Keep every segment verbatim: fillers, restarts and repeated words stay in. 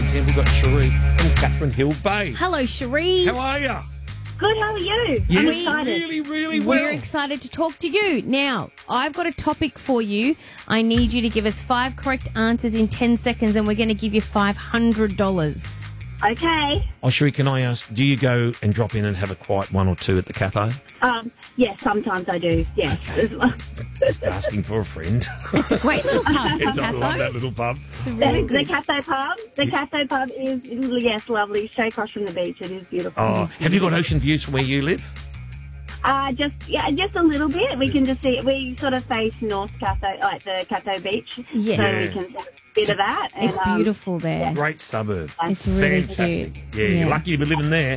ten, we've got Cherie from Catherine Hill Bay. Hello, Cherie. How are you? Good, how are you? Yeah, I'm excited. really, really well. We're excited to talk to you. Now, I've got a topic for you. I need you to give us five correct answers in ten seconds, and we're going to give you five hundred dollars. Okay. Oh, Cherie, can I ask, do you go and drop in and have a quiet one or two at the cafe? Um, yes, sometimes I do, yes. Just asking for a friend. It's a great little pub. It's I love Catho. that little pub. It's a really the, good. the Cafe Pub. The Cafe Pub is, yes, lovely. Straight across from the beach. It is beautiful. Oh, have you got ocean views from where you live? Uh, just, yeah, just a little bit. We can just see, we sort of face North Cafe, like the Cafe Beach. Yeah. So Yeah. we can see a bit of that. And, It's um, beautiful there. Great suburb. It's really Fantastic. cute. Yeah, you're lucky to be living there.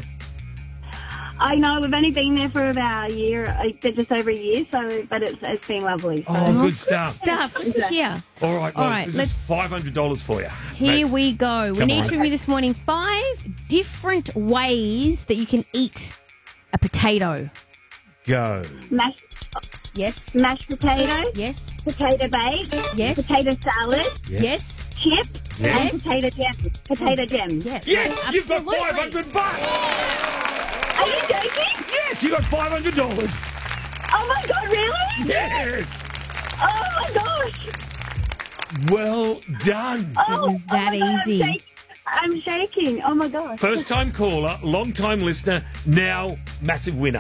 I know, we've only been there for about a year, uh, just over a year, so, but it's, it's been lovely. So. Oh, good stuff. Stuff. Good to hear. All right, well, All right, this let's- is five hundred dollars for you. Here Mate, we go. We Come need on. from you this morning five different ways that you can eat a potato. Go. Mashed, Yes. mashed potato, Yes. potato bake, Yes. potato salad, Yeah. Yes. chip, Yes. and potato jam. Potato jam. Yes. Yes, you've got Absolutely. five hundred bucks. Are you joking? Yes, you got five hundred dollars. Oh my god, really? Yes. Oh my gosh. Well done. Oh, was that oh my God, easy. I'm, shak- I'm shaking. Oh my gosh. First time caller, long time listener, now massive winner.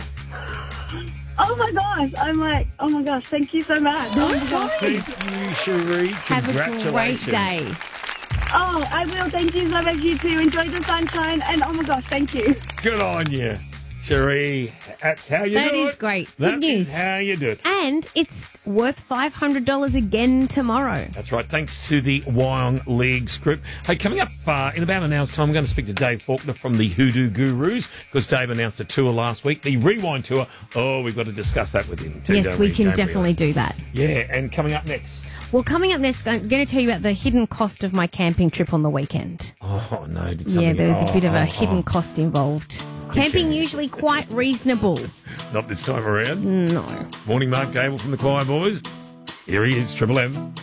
Oh my gosh. I'm like, oh my gosh, thank you so much. Oh, my gosh. Thank you, Cherie. Have a Congratulations. great day. Oh, I will. Thank you so much, you too. Enjoy the sunshine. And oh my gosh, thank you. Good on you, Cherie. That's how you That do it. is great. That Good news. is how you do it. And it's worth five hundred dollars again tomorrow. That's right. Thanks to the Wyong Leagues group. Hey, coming up uh, in about an hour's time, I'm going to speak to Dave Faulkner from the Hoodoo Gurus because Dave announced a tour last week, the Rewind Tour. Oh, we've got to discuss that with him too. Yes, don't we can don't definitely we? do that. Yeah, and coming up next. Well, coming up next, I'm going to tell you about the hidden cost of my camping trip on the weekend. Oh no! Did Yeah, something- there was a oh, bit of a oh, hidden oh. cost involved. Camping usually quite reasonable. Not this time around. No. Morning, Mark Gable from the Choir Boys. Here he is, Triple M.